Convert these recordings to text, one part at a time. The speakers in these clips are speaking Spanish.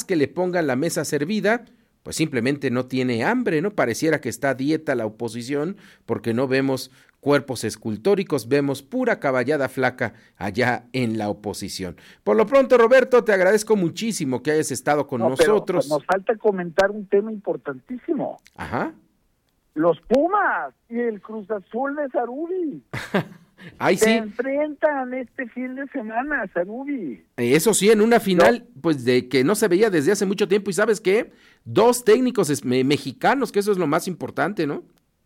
que le pongan la mesa servida, pues simplemente no tiene hambre, ¿no? Pareciera que está a dieta la oposición, porque no vemos cuerpos escultóricos, vemos pura caballada flaca allá en la oposición. Por lo pronto, Roberto, te agradezco muchísimo que hayas estado con nosotros. Pero nos falta comentar un tema importantísimo. Ajá. Los Pumas y el Cruz Azul de Sarubi. Ay, se sí. enfrentan este fin de semana, Sarubi. Eso sí, en una final, pues de que no se veía desde hace mucho tiempo. ¿Y sabes qué? 2 técnicos mexicanos, que eso es lo más importante, ¿no?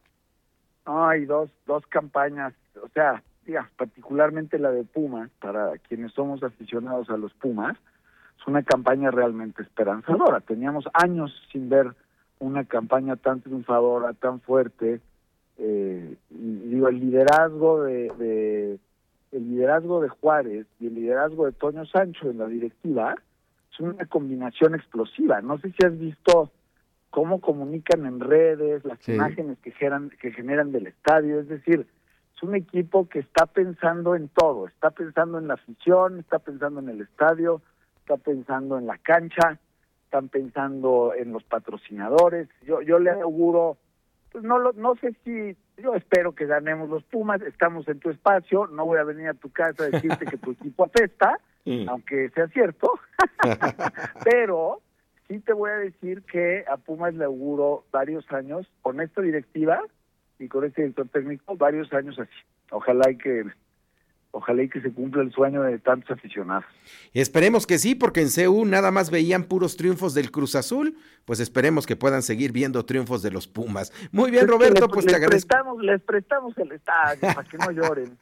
Ay, dos campañas, o sea, particularmente la de Pumas, para quienes somos aficionados a los Pumas, es una campaña realmente esperanzadora. Teníamos años sin ver una campaña tan triunfadora, tan fuerte. El liderazgo de Juárez y el liderazgo de Toño Sancho en la directiva es una combinación explosiva. No sé si has visto cómo comunican en redes, las imágenes que generan del estadio. Es decir, es un equipo que está pensando en todo, está pensando en la afición, está pensando en el estadio, está pensando en la cancha, están pensando en los patrocinadores. Yo le auguro, pues no sé si, yo espero que ganemos los Pumas. Estamos en tu espacio, no voy a venir a tu casa a decirte que tu equipo apesta, aunque sea cierto, pero sí te voy a decir que a Pumas le auguro varios años con esta directiva y con este director técnico, varios años así. Ojalá y que se cumpla el sueño de tantos aficionados. Esperemos que sí, porque en CU nada más veían puros triunfos del Cruz Azul, pues esperemos que puedan seguir viendo triunfos de los Pumas. Muy bien, Roberto, pues te agradezco. Les prestamos el estadio para que no lloren.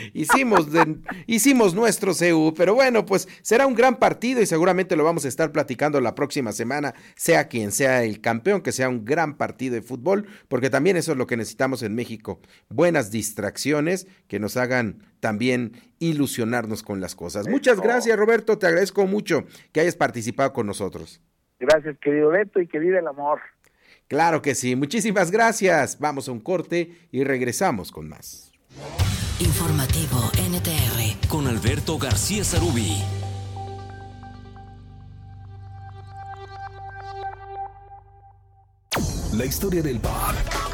Hicimos nuestro CU, pero bueno, pues será un gran partido y seguramente lo vamos a estar platicando la próxima semana, sea quien sea el campeón, que sea un gran partido de fútbol, porque también eso es lo que necesitamos en México, buenas distracciones que nos hagan también ilusionarnos con las cosas. Muchas gracias, Roberto, te agradezco mucho que hayas participado con nosotros. Gracias, querido Beto, y que viva el amor. Claro que sí, muchísimas gracias. Vamos a un corte y regresamos con más. Informativo NTR con Alberto García Sarubi. La historia del pop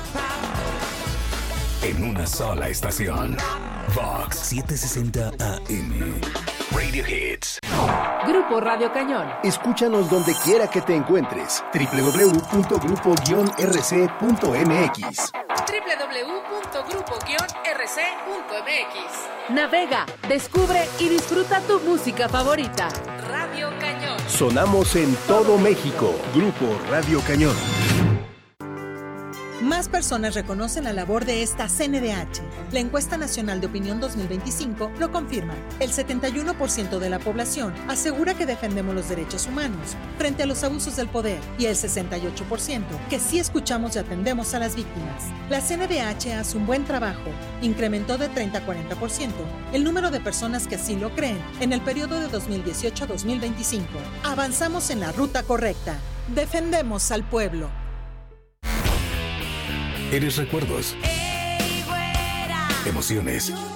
en una sola estación. Vox 760 AM. Radio Hits. Grupo Radio Cañón. Escúchanos donde quiera que te encuentres. www.grupo-rc.mx. www.grupo-rc.mx. Navega, descubre y disfruta tu música favorita. Radio Cañón. Sonamos en todo México. Grupo Radio Cañón. Más personas reconocen la labor de esta CNDH. La encuesta nacional de opinión 2025 lo confirma. El 71% de la población asegura que defendemos los derechos humanos frente a los abusos del poder y el 68% que sí escuchamos y atendemos a las víctimas. La CNDH hace un buen trabajo. Incrementó de 30 a 40% el número de personas que así lo creen en el periodo de 2018 a 2025. Avanzamos en la ruta correcta. Defendemos al pueblo. Eres recuerdos, emociones,